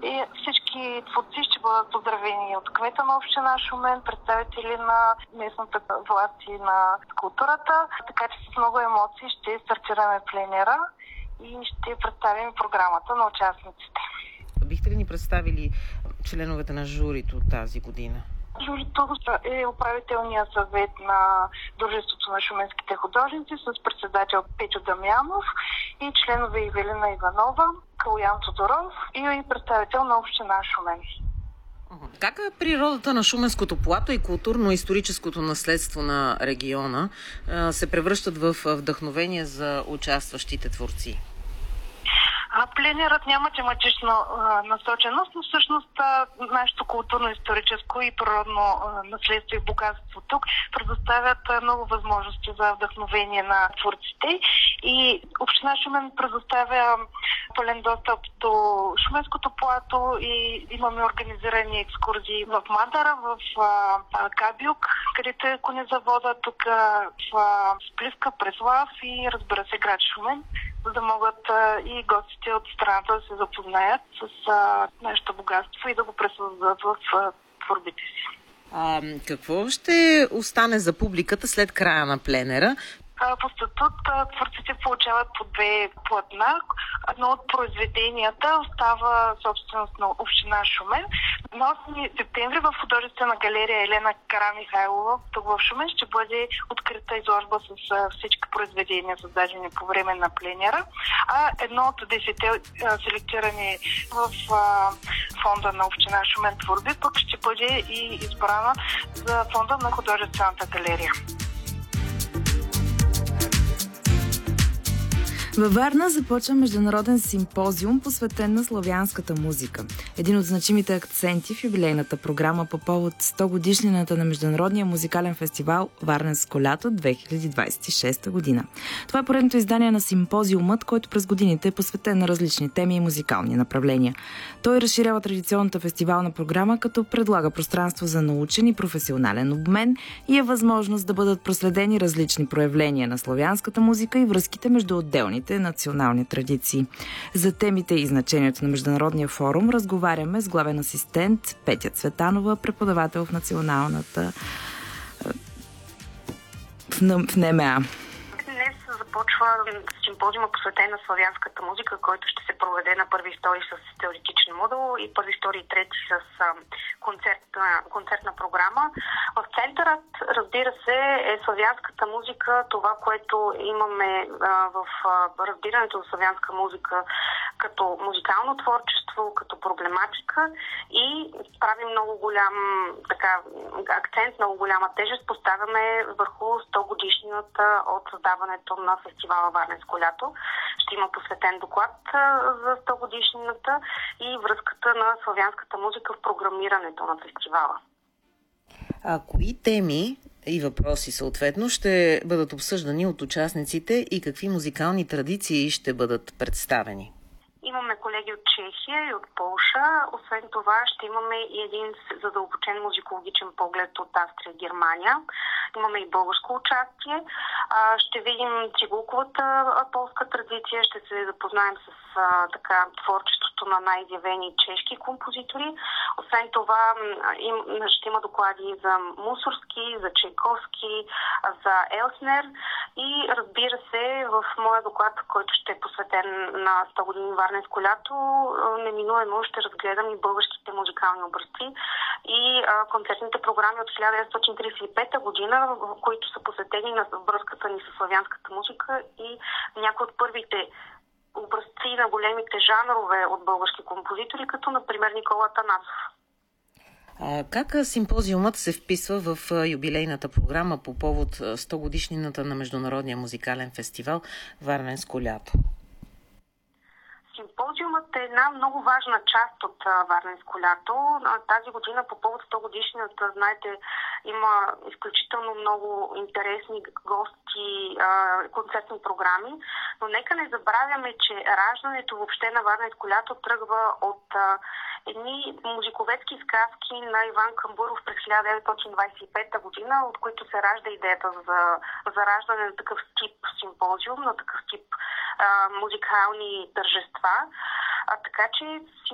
И всички творци ще бъдат поздравени от кмета на община Шумен, представители на местната власт и на културата. Така че с много емоции ще стартираме пленера и ще представим програмата на участниците. Бихте ли ни представили членовете на журито тази година? Журито е управителният съвет на Дружеството на шуменските художници с председател Петю Дамянов и членове Ивелина Иванова, Калуян Тодоров и представител на община Шумен. Как природата на шуменското плато и културно-историческото наследство на региона се превръщат в вдъхновение за участващите творци? Пленерът няма тематична насоченост, но всъщност нашето културно-историческо и природно наследство и богатство тук предоставят много възможности за вдъхновение на творците и община Шумен предоставя пълен достъп до шуменското плато и имаме организирани екскурзии в Мадара, в Кабюк, където е конезавода, тук в Спливка, Преслав и разбира се град Шумен, за да могат и гостите от страната да се запознаят с нашето богатство и да го пресъздадат в творбите си. Какво ще остане за публиката след края на пленера? По статут творците получават по 2 платна. Едно от произведенията остава собственост на община Шумен. На 8 септември в художествена галерия Елена Карамихайлова тук в Шумен ще бъде открита изложба с всички произведения, създадени по време на пленера. А едно от 10 селектирани в фонда на община Шумен творби пък ще бъде и избрана за фонда на художествената галерия. Във Варна започва международен симпозиум, посветен на славянската музика. Един от значимите акценти в юбилейната програма по повод 100 годишнината на Международния музикален фестивал Варненско лято 2026 година. Това е поредното издание на симпозиумът, който през годините е посветен на различни теми и музикални направления. Той разширява традиционната фестивална програма, като предлага пространство за научен и професионален обмен и е възможност да бъдат проследени различни проявления на славянската музика и връзките между отделните национални традиции. За темите и значението на Международния форум разговаряме с главен асистент Петя Цветанова, преподавател в Националната в НМА. Днес започва симпозиума, посветен на славянската музика, който ще се проведе на 1 втори с теоретичен модул и 1 втори и трети с концертна програма. В центърът, разбира се, е славянската музика, това, което имаме в разбирането за славянска музика като музикално творчество, като проблематика и правим много голям акцент, много голяма тежест поставяме върху 100 годишнината от създаването на фестивала Варненско лято. Ще има посветен доклад за 100 годишнината и връзката на славянската музика в програмирането на фестивала. Кои теми и въпроси съответно ще бъдат обсъждани от участниците и какви музикални традиции ще бъдат представени? Имаме колеги от Чехия и от Полша. Освен това ще имаме и един задълбочен музикологичен поглед от Австрия и Германия. Имаме и българско участие. Ще видим цигулковата полска традиция, ще се запознаем с творчеството на най-изявени чешки композитори. Освен това ще има доклади за Мусорски, за Чайковски, за Елснер и разбира се в моя доклад, който ще е посветен на 100 години Варненско лято, неминуемо ще разгледам и българските музикални образци и концертните програми от 1935 година, които са посветени на връзката ни с славянската музика и някои от първите образци на големите жанрове от български композитори, като например Никола Атанасов. Как симпозиумът се вписва в юбилейната програма по повод 100 годишнината на Международния музикален фестивал Варненско лято? Симпозиумът е една много важна част от Варненско лято. Тази година по повод 100 годишнината, знаете, има изключително много интересни гости, концертни програми, но нека не забравяме, че раждането въобще на Варненско лято тръгва от едни музиковедски сказки на Иван Камбуров през 1925 година, от които се ражда идеята за раждане на такъв тип симпозиум, на такъв тип музикални тържества. Така че